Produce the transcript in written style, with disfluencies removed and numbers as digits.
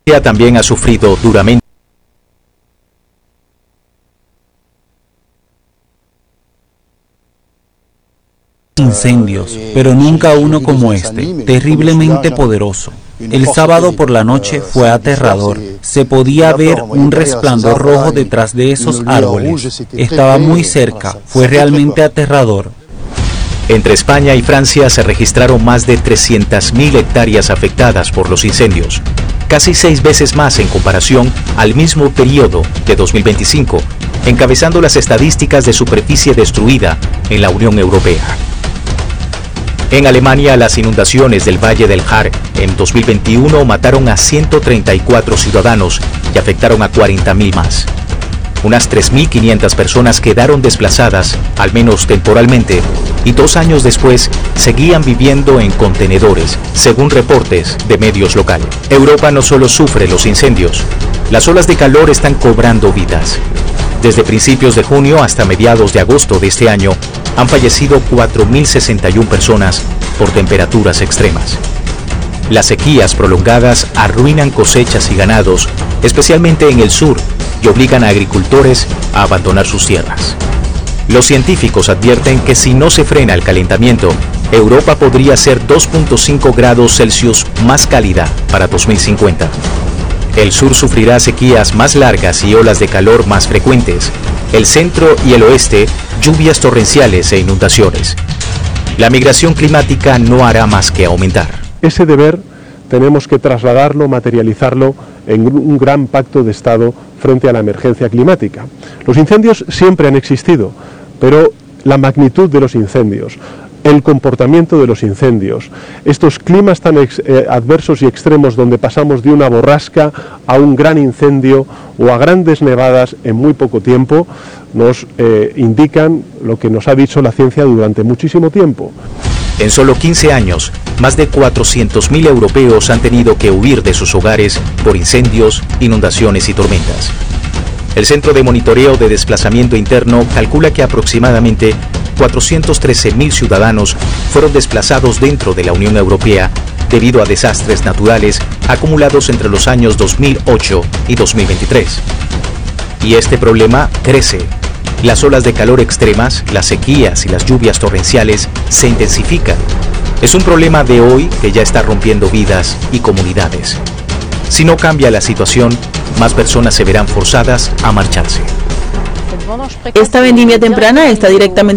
También ha sufrido duramente incendios, pero nunca uno como este, terriblemente poderoso. El sábado por la noche fue aterrador. Se podía ver un resplandor rojo detrás de esos árboles. Estaba muy cerca. Fue realmente aterrador. Entre España y Francia se registraron más de 300.000 hectáreas afectadas por los incendios, casi 6 veces más en comparación al mismo periodo de 2025, encabezando las estadísticas de superficie destruida en la Unión Europea. En Alemania, las inundaciones del Valle del Jar en 2021 mataron a 134 ciudadanos y afectaron a 40.000 más. Unas 3.500 personas quedaron desplazadas, al menos temporalmente, y 2 años después seguían viviendo en contenedores, según reportes de medios locales. Europa no solo sufre los incendios, las olas de calor están cobrando vidas. Desde principios de junio hasta mediados de agosto de este año, han fallecido 4.061 personas por temperaturas extremas. Las sequías prolongadas arruinan cosechas y ganados, especialmente en el sur, y obligan a agricultores a abandonar sus tierras. Los científicos advierten que si no se frena el calentamiento, Europa podría ser 2.5 grados Celsius más cálida para 2050. El sur sufrirá sequías más largas y olas de calor más frecuentes. El centro y el oeste, lluvias torrenciales e inundaciones. La migración climática no hará más que aumentar. Ese deber tenemos que trasladarlo, materializarlo en un gran pacto de Estado frente a la emergencia climática. Los incendios siempre han existido, pero la magnitud de los incendios, el comportamiento de los incendios, estos climas tan adversos y extremos donde pasamos de una borrasca a un gran incendio o a grandes nevadas en muy poco tiempo, nos indican lo que nos ha dicho la ciencia durante muchísimo tiempo. En solo 15 años, más de 400.000 europeos han tenido que huir de sus hogares por incendios, inundaciones y tormentas. El Centro de Monitoreo de Desplazamiento Interno calcula que aproximadamente 413.000 ciudadanos fueron desplazados dentro de la Unión Europea debido a desastres naturales acumulados entre los años 2008 y 2023. Y este problema crece. Las olas de calor extremas, las sequías y las lluvias torrenciales se intensifican. Es un problema de hoy que ya está rompiendo vidas y comunidades. Si no cambia la situación, más personas se verán forzadas a marcharse. Esta vendimia temprana está directamente